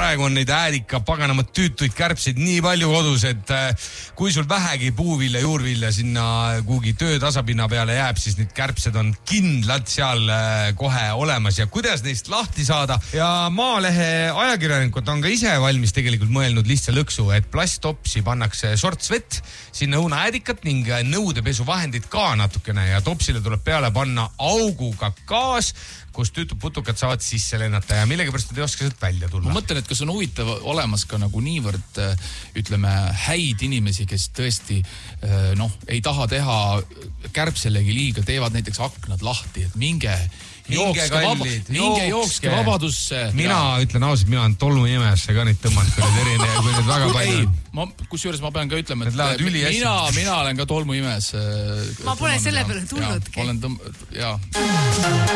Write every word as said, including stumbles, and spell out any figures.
praegu on neid äärika paganamad tüütuid kärbseid nii palju kodus, et kui sul vähegi puuvilja, juurvilja sinna kuhugi töö tasapinna peale jääb, siis need kärbsed on kindlalt seal kohe olemas ja kuidas neist lahti saada. Ja Maalehe ajakirjanikud on ka ise valmis tegelikult mõelnud lihtsa lõksu, et plasttopsi pannakse sorts vett, sinna õunaäädikat ning nõudepesuvahendid ka natukene ja topsile tuleb peale panna auguga gaas, kus tüütud putukad saavad sisse lennata ja millegipärast nad ei oska sealt välja tulla. Ma mõtlen, et kas on huvitav olemas ka nagu niivõrd, ütleme, häid inimesi, kes tõesti noh, ei taha teha kärbselegi liiga, teevad näiteks aknad lahti, et minge jookske, vaba, minge jookske vabadusse. Mina ja. ütlen ausalt, mina olen tolmuimesse ka neid tõmmanud, kui need erine, kui need väga palju. Ma, kus juures ma pean ka ütlema, et mina, mina olen ka tolmuimes. Ma pole selle peale tulnudki. Olen tõmm... Jaa.